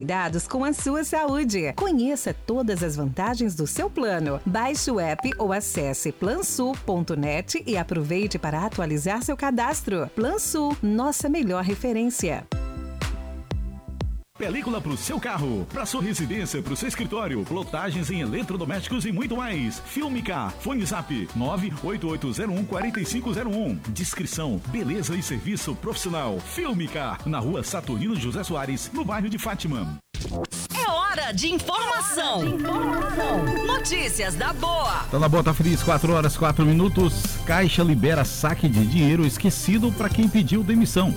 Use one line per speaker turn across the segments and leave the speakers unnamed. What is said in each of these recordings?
cuidados com a sua saúde. Conheça todas as vantagens do seu plano. Baixe o app ou acesse plansul.net e aproveite para atualizar seu cadastro. Plansul, nossa melhor referência.
Película pro seu carro, pra sua residência, pro seu escritório, plotagens em eletrodomésticos e muito mais. Filmica, Fone Zap 988014501. Descrição, beleza e serviço profissional. Filmica, na rua Saturnino José Soares, no bairro de Fátima.
É hora de informação. Notícias da Boa.
Tá na Boa, tá feliz, 4 horas, 4 minutos. Caixa libera saque de dinheiro esquecido para quem pediu demissão.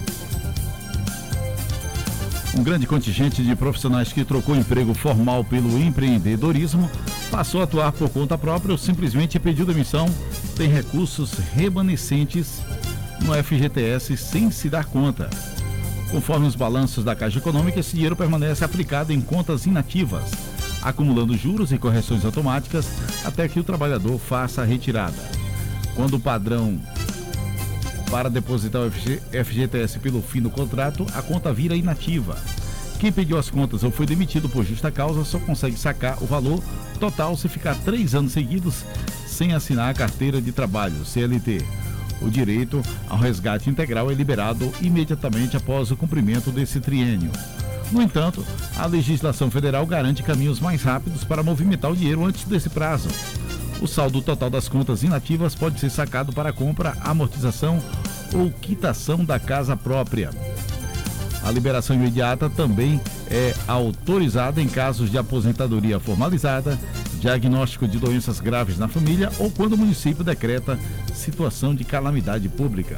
Um grande contingente de profissionais que trocou emprego formal pelo empreendedorismo passou a atuar por conta própria ou simplesmente pediu demissão, tem recursos remanescentes no FGTS sem se dar conta. Conforme os balanços da Caixa Econômica, esse dinheiro permanece aplicado em contas inativas, acumulando juros e correções automáticas até que o trabalhador faça a retirada. Quando o padrão para depositar o FGTS pelo fim do contrato, a conta vira inativa. Quem pediu as contas ou foi demitido por justa causa só consegue sacar o valor total se ficar 3 anos seguidos sem assinar a carteira de trabalho, CLT. O direito ao resgate integral é liberado imediatamente após o cumprimento desse triênio. No entanto, a legislação federal garante caminhos mais rápidos para movimentar o dinheiro antes desse prazo. O saldo total das contas inativas pode ser sacado para compra, amortização ou quitação da casa própria. A liberação imediata também é autorizada em casos de aposentadoria formalizada, diagnóstico de doenças graves na família ou quando o município decreta situação de calamidade pública.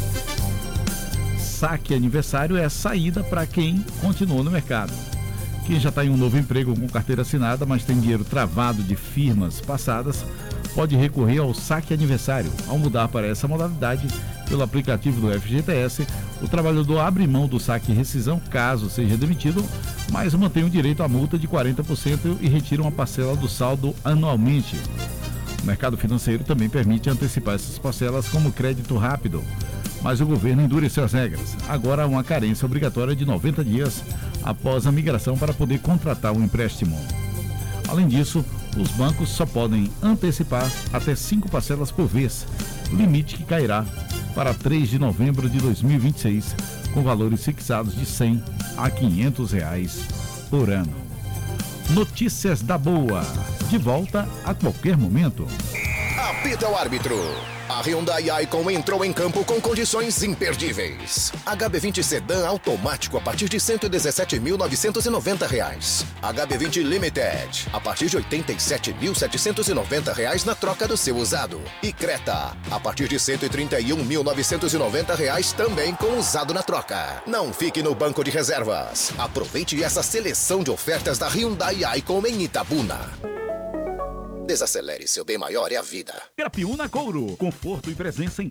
Saque aniversário é a saída para quem continuou no mercado. Quem já está em um novo emprego com carteira assinada, mas tem dinheiro travado de firmas passadas, pode recorrer ao saque aniversário. Ao mudar para essa modalidade, pelo aplicativo do FGTS, o trabalhador abre mão do saque e rescisão, caso seja demitido, mas mantém o direito à multa de 40% e retira uma parcela do saldo anualmente. O mercado financeiro também permite antecipar essas parcelas como crédito rápido, mas o governo endureceu as regras. Agora há uma carência obrigatória de 90 dias após a migração para poder contratar um empréstimo. Além disso, os bancos só podem antecipar até 5 parcelas por vez, limite que cairá para 3 de novembro de 2026, com valores fixados de R$100 a R$500 por ano. Notícias da Boa, de volta a qualquer momento.
Apita o árbitro. A Hyundai Icon entrou em campo com condições imperdíveis. HB20 Sedan automático a partir de R$ 117.990. HB20 Limited a partir de R$ 87.790 na troca do seu usado. E Creta a partir de R$ 131.990 também com usado na troca. Não fique no banco de reservas. Aproveite essa seleção de ofertas da Hyundai Icon em Itabuna. Desacelere, seu bem maior é a vida.
Pirapiúna Couro, conforto e presença em